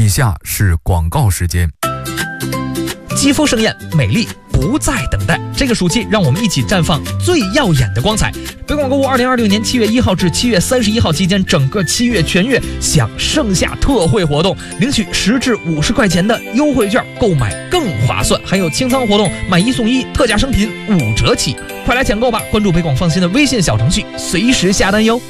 以下是广告时间。 肌肤盛艳，美丽不再等待。这个暑期，让我们一起绽放最耀眼的光彩。北广购物2026年7月1号至7月31号期间，整个7月全月享盛夏特惠活动，领取10至50块钱的优惠券，购买更划算。还有清仓活动，买1送1，特价商品5折起，快来抢购吧！关注北广放心的微信小程序，随时下单哟。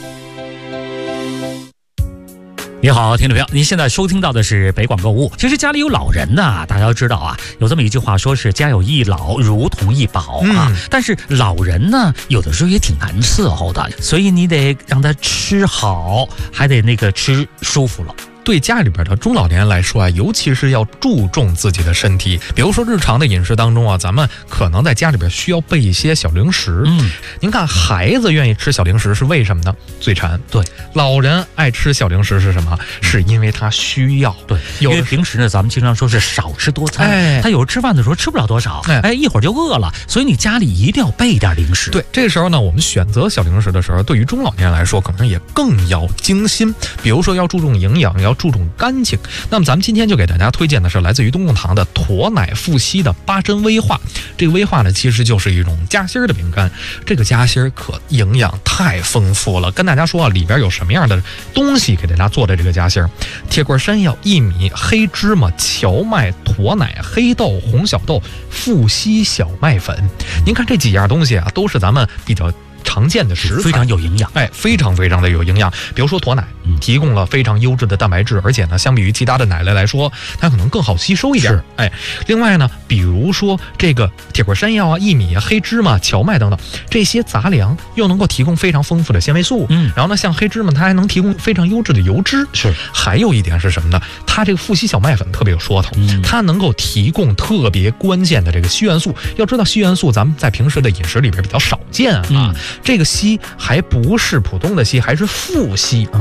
你好，听众朋友，您现在收听到的是北广购物。其实家里有老人呢，大家要知道啊，有这么一句话说是家有一老如同一宝啊。但是老人呢，有的时候也挺难伺候的，所以你得让他吃好，还得吃舒服了。 对家里边的中老年人来说啊，尤其是要注重自己的身体。比如说日常的饮食当中啊，咱们可能在家里边需要备一些小零食。您看孩子愿意吃小零食是为什么呢？嘴馋。对，老人爱吃小零食是什么？是因为他需要。对， 因为平时呢，咱们经常说是少吃多餐，他有时吃饭的时候吃不了多少，一会儿就饿了，所以你家里一定要备点零食。 对，这个时候呢，我们选择小零食的时候，对于中老年人来说，可能也更要精心。比如说要注重营养，要注重干净。那么咱们今天就给大家推荐的是来自于东贡堂的驼奶富硒的8珍威化。这个威化呢，其实就是一种夹心的饼干。这个夹心可营养太丰富了，跟大家说啊，里边有什么样的东西给大家做的这个夹心：铁棍山药、薏米、黑芝麻、荞麦、驼奶、黑豆、红小豆、富硒小麦粉。您看这几样东西啊，都是咱们比较常见的食材， 非常有营养， 非常非常的有营养。比如说驼奶，提供了非常优质的蛋白质，而且呢，相比于其他的奶类来说，它可能更好吸收一点。另外呢，比如说这个铁棍山药啊、薏米啊、黑芝麻、荞麦等等这些杂粮，又能够提供非常丰富的纤维素。然后呢，像黑芝麻，它还能提供非常优质的油脂。还有一点是什么呢？它这个富硒小麦粉特别有说头，它能够提供特别关键的这个硒元素。要知道硒元素咱们在平时的饮食里边比较少见啊。这个硒还不是普通的硒，还是富硒。